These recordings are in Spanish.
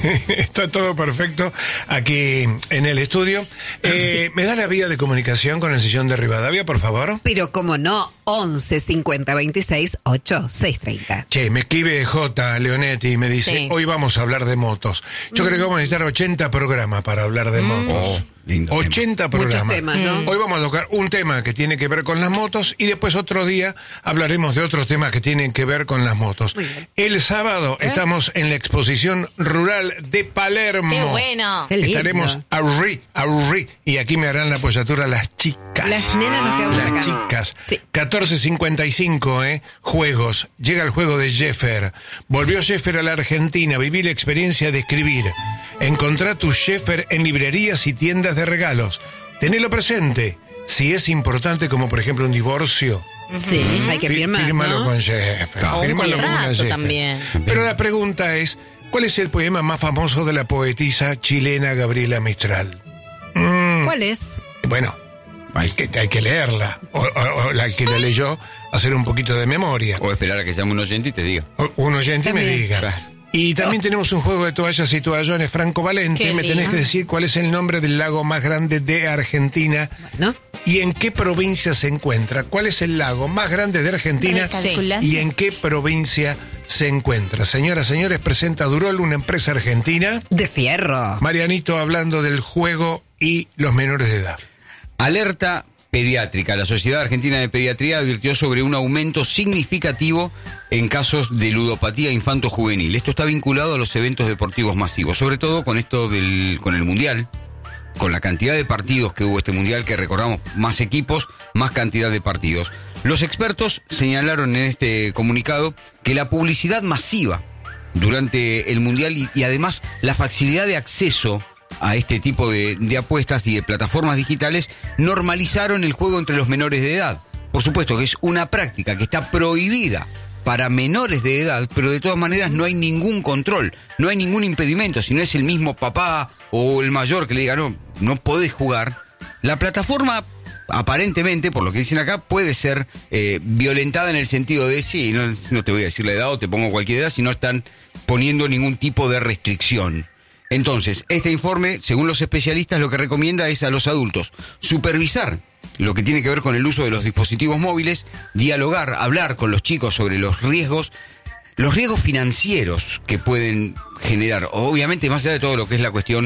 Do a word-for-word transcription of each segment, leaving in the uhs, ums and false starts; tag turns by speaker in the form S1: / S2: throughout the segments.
S1: Está todo perfecto aquí en el estudio. Eh, ¿Me da la vía de comunicación con el sillón de Rivadavia, por favor?
S2: Pero como no, once cincuenta veintiséis ocho seis treinta.
S1: Che, me escribe J. Leonetti y me dice,
S2: Sí.
S1: hoy vamos a hablar de motos. Yo mm. creo que vamos a necesitar ochenta programas para hablar de mm. motos.
S3: Oh, lindo
S1: ochenta
S2: tema.
S1: programas.
S2: Muchos temas, ¿no?
S1: Hoy vamos a tocar un tema que tiene que ver con las motos y después otro día hablaremos de otros temas que tienen que ver con las motos. El sábado ¿Eh? estamos en la exposición rural de Palermo.
S4: ¡Qué bueno!
S2: Qué lindo.
S1: Estaremos arri, arri, y aquí me harán la apoyatura las chicas.
S2: Las nenas nos quedamos
S1: Las
S2: acá.
S1: chicas.
S2: Sí.
S1: catorce cincuenta y cinco, ¿eh? Juegos. Llega el juego de Jeffer. Volvió Jeffer a la Argentina. Viví la experiencia de escribir. Encontrá tu Jeffer en librerías y tiendas de regalos. Tenelo presente. Si es importante, como por ejemplo un divorcio.
S2: Sí, hay que firmar,
S1: Fírmalo
S2: ¿no?
S1: con Jeffer.
S4: O un
S1: Fírmalo con una
S4: contrato
S1: Jeffer.
S4: también.
S1: Pero la pregunta es, ¿cuál es el poema más famoso de la poetisa chilena Gabriela Mistral? Mm,
S2: ¿Cuál es?
S1: bueno, hay que, hay que leerla. O, o, o la que la leyó, hacer un poquito de memoria.
S3: O esperar a que llame un oyente y te diga.
S1: O, un oyente
S2: También.
S1: me diga.
S3: Claro.
S1: Y también
S2: Oh.
S1: tenemos un juego de toallas y toallones Franco Valente.
S4: Qué
S1: Me tenés
S4: lindo.
S1: que decir cuál es el nombre del lago más grande de Argentina.
S2: ¿No?
S1: ¿Y en qué provincia se encuentra? ¿Cuál es el lago más grande de Argentina?
S4: Recalculando.
S1: ¿Y en qué provincia se encuentra? Señoras, señores, presenta Durol, una empresa argentina.
S2: De fierro.
S1: Marianito hablando del juego y los menores de edad.
S3: Alerta pediátrica. La Sociedad Argentina de Pediatría advirtió sobre un aumento significativo en casos de ludopatía infanto-juvenil. Esto está vinculado a los eventos deportivos masivos, sobre todo con esto del, con el Mundial, con la cantidad de partidos que hubo este Mundial, que recordamos, más equipos, más cantidad de partidos. Los expertos señalaron en este comunicado que la publicidad masiva durante el Mundial y, y además la facilidad de acceso a este tipo de, de apuestas y de plataformas digitales normalizaron el juego entre los menores de edad. Por supuesto que es una práctica que está prohibida para menores de edad, pero de todas maneras no hay ningún control, no hay ningún impedimento. Si no es el mismo papá o el mayor que le diga, no, no podés jugar, la plataforma aparentemente, por lo que dicen acá, puede ser eh, violentada en el sentido de, sí, no, no te voy a decir la edad o te pongo cualquier edad, si no están poniendo ningún tipo de restricción. Entonces, este informe, según los especialistas, lo que recomienda es a los adultos supervisar lo que tiene que ver con el uso de los dispositivos móviles, dialogar, hablar con los chicos sobre los riesgos, los riesgos financieros que pueden generar, obviamente más allá de todo lo que es la cuestión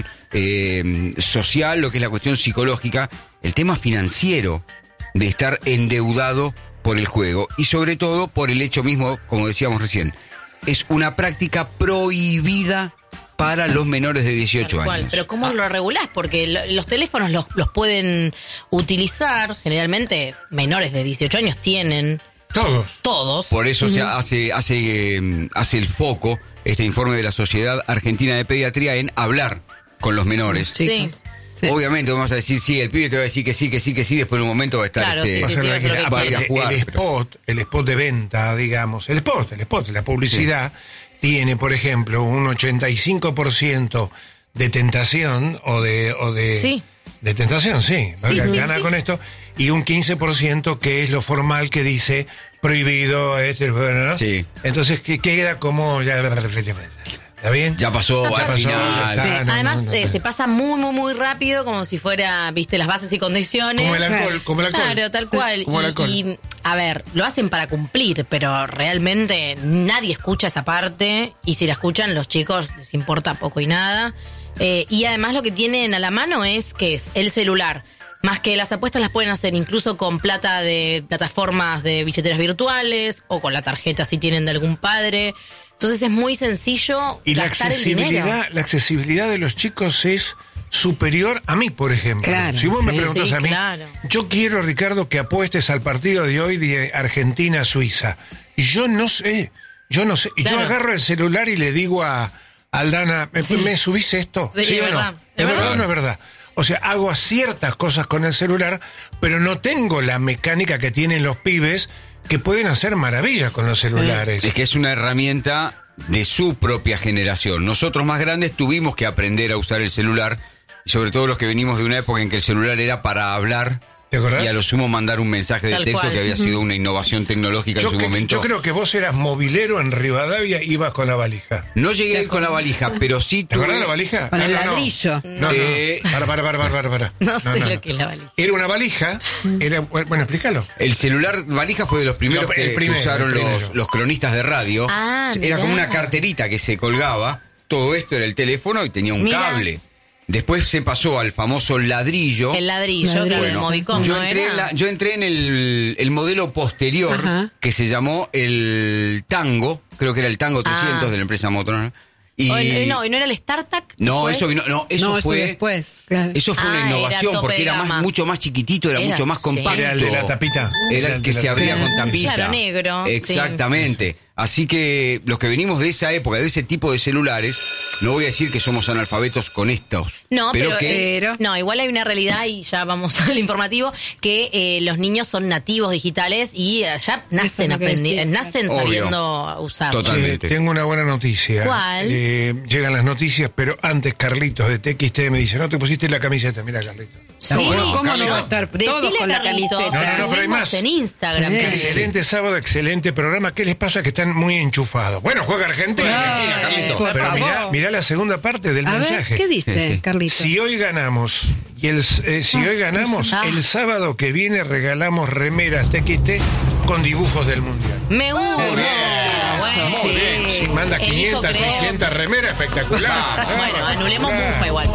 S3: eh, social, lo que es la cuestión psicológica, el tema financiero de estar endeudado por el juego y sobre todo por el hecho mismo, como decíamos recién, es una práctica prohibida para los menores de dieciocho
S4: Tal cual.
S3: años.
S4: Pero ¿cómo lo regulás? Porque lo- los teléfonos los, los pueden utilizar, generalmente menores de dieciocho años tienen
S1: Todos.
S4: todos.
S3: Por eso se hace, hace, eh, hace el foco este informe de la Sociedad Argentina de Pediatría en hablar con los menores.
S4: Sí.
S2: Sí.
S3: Obviamente vamos a decir sí, el pibe te va a decir que sí, que sí, que sí, después en un momento va a estar
S4: Claro,
S3: este,
S4: sí,
S1: Va a
S4: sí,
S1: ser
S4: sí,
S1: la
S4: va a ser
S1: que-
S4: lo que
S3: va a ir a
S1: aparte,
S3: jugar,
S1: el
S3: pero-
S1: spot, el spot de venta, digamos, el spot, el spot, la publicidad, tiene, por ejemplo, un ochenta y cinco por ciento de tentación o de... O de
S4: Sí.
S1: De tentación, sí.
S4: Sí, sí,
S1: Gana
S4: sí.
S1: con esto. Y un quince por ciento que es lo formal que dice prohibido, este, ¿no?
S3: Sí.
S1: Entonces, que queda como... Ya, ¿está bien?
S3: ya pasó
S1: Ya
S3: al
S1: pasó,
S3: final.
S1: ya está.
S4: Sí,
S1: Ah, no,
S4: además
S1: no, no,
S4: eh,
S1: no.
S4: se pasa muy, muy, muy rápido, como si fuera, viste, las bases y condiciones.
S1: Como el alcohol, como el alcohol.
S4: Claro, tal cual.
S1: como el
S4: Y-
S1: alcohol.
S4: Y, a ver, lo hacen para cumplir, pero realmente nadie escucha esa parte, y si la escuchan, los chicos les importa poco y nada. Eh, y además lo que tienen a la mano es que es el celular. Más que las apuestas las pueden hacer incluso con plata de plataformas de billeteras virtuales o con la tarjeta si tienen de algún padre. Entonces es muy sencillo
S1: Y la
S4: gastar el dinero.
S1: accesibilidad, la accesibilidad de los chicos es superior a mí, por ejemplo.
S2: Claro,
S1: si vos me
S2: sí,
S1: preguntas
S4: sí,
S1: a mí,
S4: claro.
S1: yo quiero, Ricardo, que apuestes al partido de hoy de Argentina-Suiza. Yo no sé, yo no sé.
S4: Claro.
S1: Yo agarro el celular y le digo a Aldana, ¿me,
S4: Sí.
S1: ¿me subís esto?
S4: Sí, es
S1: o
S4: verdad,
S1: no?
S4: es
S1: ¿Es verdad
S4: verdad.
S1: o no es verdad? O sea, hago ciertas cosas con el celular, pero no tengo la mecánica que tienen los pibes que pueden hacer maravillas con los celulares.
S3: Es que es una herramienta de su propia generación. Nosotros más grandes tuvimos que aprender a usar el celular, sobre todo los que venimos de una época en que el celular era para hablar
S1: ¿Te acordás?
S3: Y a lo sumo mandar un mensaje de
S4: Tal
S3: texto
S4: cual.
S3: que había sido una innovación tecnológica
S1: Yo,
S3: en su
S1: que-
S3: momento.
S1: yo creo que vos eras movilero en Rivadavia, ibas con la valija.
S3: No llegué a ir con la valija, pero sí
S1: ¿Te
S3: tuve...
S1: acordás de la valija?
S2: Con el
S1: Ah, no, no.
S2: ladrillo.
S1: No, no.
S3: Eh.
S1: Para, para, para, para, para, para.
S4: No sé lo que es la valija.
S1: Era una valija, era, bueno, explícalo.
S3: El celular valija fue de los primeros
S1: Lo- el
S3: que, que
S1: primero,
S3: usaron
S1: el primero.
S3: los, los cronistas de radio.
S4: Ah,
S3: Era
S4: mirá.
S3: como una carterita que se colgaba. Todo esto era el teléfono y tenía un
S4: Mirá.
S3: cable. Después se pasó al famoso ladrillo.
S4: El ladrillo, que
S2: Ladrillo.
S4: de
S3: Bueno,
S4: Movicom,
S3: yo,
S4: ¿no
S3: entré
S4: era?
S3: en la- yo entré en el, el modelo posterior
S2: Ajá.
S3: que se llamó el Tango, creo que era el Tango trescientos
S4: Ah.
S3: de la empresa Motorola. Y
S4: O el- no, ¿y no era el StarTAC?
S3: no,
S4: después?
S3: eso vino, no, eso
S2: no,
S3: fue
S2: eso después. Claro.
S3: eso fue
S4: Ah,
S3: una
S4: era
S3: innovación
S4: tope
S3: porque
S4: de
S3: era
S4: gama.
S3: más, mucho más chiquitito, era,
S4: Era,
S3: mucho más
S4: sí.
S3: compacto.
S1: Era el de la tapita.
S3: Era el que
S1: de
S3: se
S1: la
S3: abría
S1: tapita.
S3: con tapita.
S4: Claro, negro, sí.
S3: Exactamente. Así que los que venimos de esa época, de ese tipo de celulares, no voy a decir que somos analfabetos con estos.
S4: No, pero,
S3: que
S4: eh,
S2: Pero-
S4: no, igual hay una realidad y ya vamos al informativo que eh, los niños son nativos digitales y eh, ya nacen
S2: lo que
S4: aprendi-
S2: decía.
S4: nacen
S3: Obvio.
S4: sabiendo usarlo.
S3: Total. Totalmente.
S1: Che, tengo una buena noticia.
S4: ¿Cuál?
S1: Eh, llegan las noticias, pero antes Carlitos de T X T me dice, no te pusiste la camiseta. Mira, Carlitos.
S4: Sí.
S3: ¿Cómo no?
S2: ¿Cómo no
S3: Carlos.
S2: va a estar
S4: Decile
S2: todos con
S4: a
S2: la
S4: Carlito
S2: camiseta?
S4: que
S1: No, no, no, pero hay
S4: subimos
S1: más.
S4: en Instagram.
S2: Sí.
S4: que-
S1: Excelente sábado, excelente programa. ¿Qué les pasa? Que están muy enchufados. Bueno, juega Argentina.
S3: Argentina, Carlitos.
S2: por
S1: Pero
S2: favor.
S1: mirá, mirá la segunda parte del
S2: A ver,
S1: mensaje.
S2: ¿qué dice,
S3: Sí, sí.
S2: Carlito?
S1: Si hoy ganamos, y el, eh, si hoy ganamos,
S4: Ah.
S1: el sábado que viene regalamos remeras T X T con dibujos del Mundial.
S4: Me gusta. Bueno,
S1: Muy bien. Si manda
S4: Elijo,
S1: quinientas,
S4: creo.
S1: seiscientas remeras, espectacular.
S4: Bueno, anulemos Mufa igual.